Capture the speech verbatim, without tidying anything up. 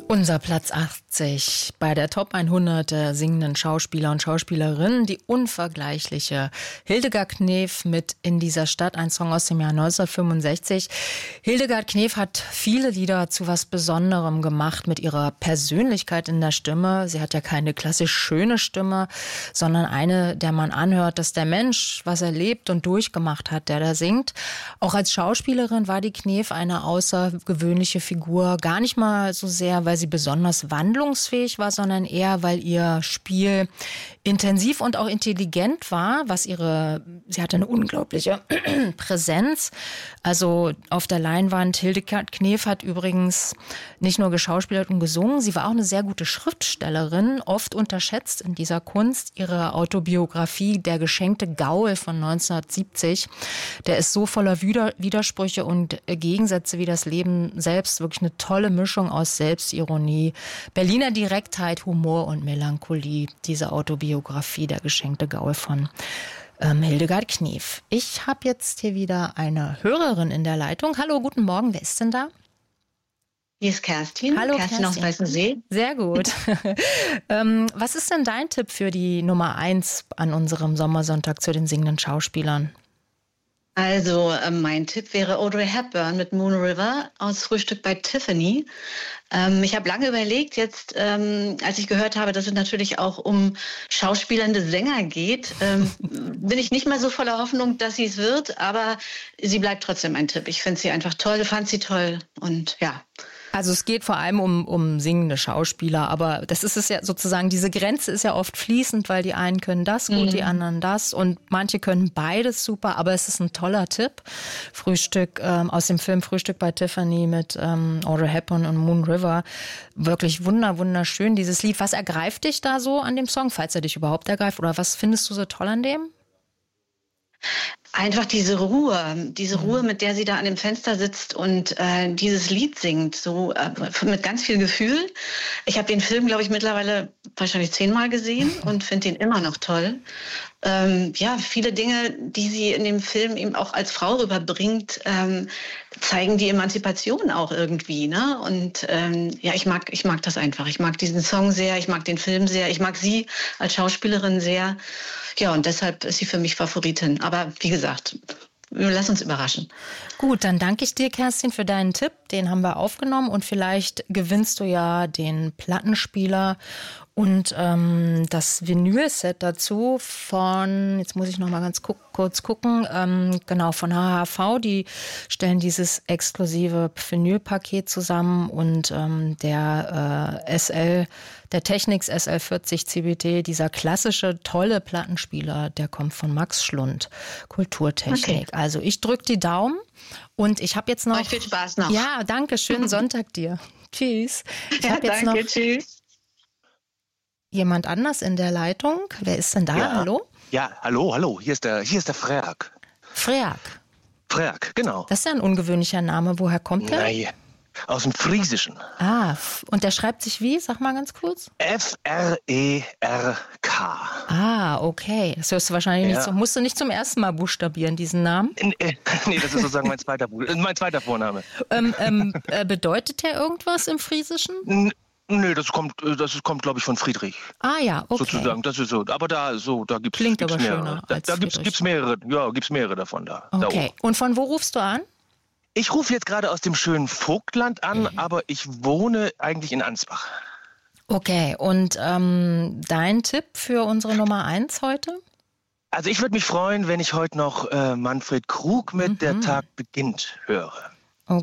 Unser Platz achtzig bei der Top hundert der singenden Schauspieler und Schauspielerinnen, die unvergleichliche Hildegard Knef mit In dieser Stadt, ein Song aus dem Jahr neunzehnhundertfünfundsechzig. Hildegard Knef hat viele Lieder zu was Besonderem gemacht mit ihrer Persönlichkeit in der Stimme. Sie hat ja keine klassisch schöne Stimme, sondern eine, der man anhört, dass der Mensch, was er lebt und durchgemacht hat, der da singt. Auch als Schauspielerin war die Knef eine außergewöhnliche Figur, gar nicht mal so sehr, weil sie besonders wandlungsfähig war, sondern eher, weil ihr Spiel intensiv und auch intelligent war, was ihre, sie hatte eine unglaubliche Präsenz. Also auf der Leinwand, Hildegard Knef hat übrigens nicht nur geschauspielert und gesungen, sie war auch eine sehr gute Schriftstellerin, oft unterschätzt in dieser Kunst. Ihre Autobiografie Der geschenkte Gaul von neunzehnhundertsiebzig, der ist so voller Widersprüche und Gegensätze wie das Leben selbst, wirklich eine tolle Mischung aus Selbstironie, Berliner Direktheit, Humor und Melancholie, diese Autobiografie Der geschenkte Gaul von ähm, Hildegard Knef. Ich habe jetzt hier wieder eine Hörerin in der Leitung. Hallo, guten Morgen, wer ist denn da? Hier ist Kerstin. Hallo, Kerstin, Kerstin. aus Weißensee. Sehr gut. ähm, was ist denn dein Tipp für die Nummer eins an unserem Sommersonntag zu den singenden Schauspielern? Also äh, mein Tipp wäre Audrey Hepburn mit Moon River aus Frühstück bei Tiffany. Ähm, ich habe lange überlegt, jetzt ähm, als ich gehört habe, dass es natürlich auch um schauspielernde Sänger geht, ähm, bin ich nicht mehr so voller Hoffnung, dass sie es wird, aber sie bleibt trotzdem ein Tipp. Ich finde sie einfach toll, fand sie toll und ja. Also es geht vor allem um, um singende Schauspieler, aber das ist es ja sozusagen, diese Grenze ist ja oft fließend, weil die einen können das gut, mhm. die anderen das und manche können beides super, aber es ist ein toller Tipp. Frühstück ähm, aus dem Film Frühstück bei Tiffany mit ähm, Audrey Hepburn und Moon River. Wirklich wunder, wunderschön, dieses Lied. Was ergreift dich da so an dem Song, falls er dich überhaupt ergreift, oder was findest du so toll an dem? Einfach diese Ruhe, diese Ruhe, mit der sie da an dem Fenster sitzt und äh, dieses Lied singt, so äh, mit ganz viel Gefühl. Ich habe den Film, glaube ich, mittlerweile wahrscheinlich zehnmal gesehen und finde ihn immer noch toll. Ähm, ja, viele Dinge, die sie in dem Film eben auch als Frau rüberbringt, ähm, zeigen die Emanzipation auch irgendwie, ne? Und ähm, ja, ich mag, ich mag das einfach. Ich mag diesen Song sehr, ich mag den Film sehr, ich mag sie als Schauspielerin sehr. Ja, und deshalb ist sie für mich Favoritin. Aber wie gesagt, lass uns überraschen. Gut, dann danke ich dir, Kerstin, für deinen Tipp. Den haben wir aufgenommen und vielleicht gewinnst du ja den Plattenspieler und ähm, das Vinylset dazu von, jetzt muss ich noch mal ganz gu- kurz gucken, ähm, genau, von H H V. Die stellen dieses exklusive Vinylpaket zusammen und ähm, der äh, S L, der Technics S L vierzig C B T, dieser klassische, tolle Plattenspieler, der kommt von Max Schlund, Kulturtechnik. Okay. Also ich drücke die Daumen und ich habe jetzt noch... Euch viel Spaß noch. Ja, danke, schönen Sonntag dir. Tschüss. Ich ja, habe jetzt danke, noch tschüss. Jemand anders in der Leitung. Wer ist denn da? Ja. Hallo? Ja, hallo, hallo. Hier ist der, hier ist der Freak. Freak. Freak, genau. Das ist ja ein ungewöhnlicher Name. Woher kommt der? Nein, aus dem Friesischen. Ah, und der schreibt sich wie? Sag mal ganz kurz. F R E R K. Ah, okay. Das hörst du wahrscheinlich Ja. nicht so. Musst du nicht zum ersten Mal buchstabieren, diesen Namen? Nee, nee, das ist sozusagen mein zweiter, mein zweiter Vorname. ähm, ähm, äh, bedeutet der irgendwas im Friesischen? N- Nee, das kommt, das kommt, glaube ich, von Friedrich. Ah ja, okay. Sozusagen, das ist so. Aber da, so, da gibt's, Klingt gibt's aber mehrere. schöner Da, als da gibt's, Friedrich. gibt's mehrere, ja, gibt's mehrere davon da. da Okay. oben. Und von wo rufst du an? Ich rufe jetzt gerade aus dem schönen Vogtland an, mhm. aber ich wohne eigentlich in Ansbach. Okay. Und ähm, dein Tipp für unsere Nummer eins heute? Also ich würde mich freuen, wenn ich heute noch äh, Manfred Krug mit Mhm. Der Tag beginnt höre.